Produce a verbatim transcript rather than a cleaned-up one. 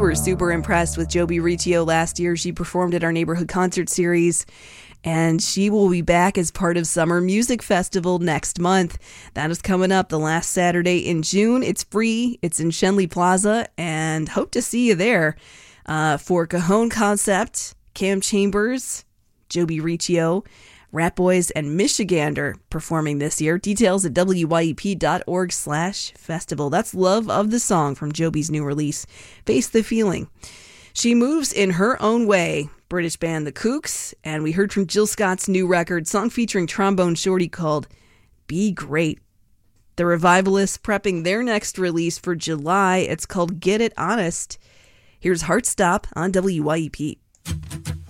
were super impressed with Joby Riccio last year. She performed at our neighborhood concert series, and she will be back as part of Summer Music Festival next month. That is coming up the last Saturday in June. It's free. It's in Shenley Plaza, and hope to see you there. Uh, for Cajon Concept, Cam Chambers, Joby Riccio, Rat Boys, and Michigander performing this year. Details at W Y E P dot org slash festival. That's Love of the Song from Joby's new release, Face the Feeling. She moves in her own way. British band The Kooks, and we heard from Jill Scott's new record, song featuring Trombone Shorty called Be Great. The Revivalists prepping their next release for July. It's called Get It Honest. Here's Heartstop on W Y E P.